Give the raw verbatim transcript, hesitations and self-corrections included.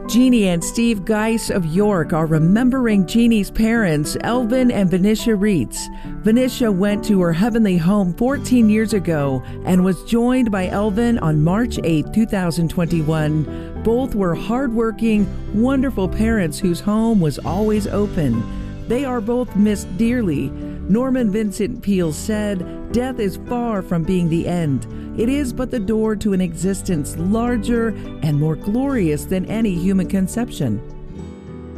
Jeannie and Steve Geis of York are remembering Jeannie's parents, Elvin and Venetia Reitz. Venetia went to her heavenly home fourteen years ago and was joined by Elvin on March eighth, two thousand twenty-one. Both were hardworking, wonderful parents whose home was always open. They are both missed dearly. Norman Vincent Peale said, "Death is far from being the end. It is but the door to an existence larger and more glorious than any human conception."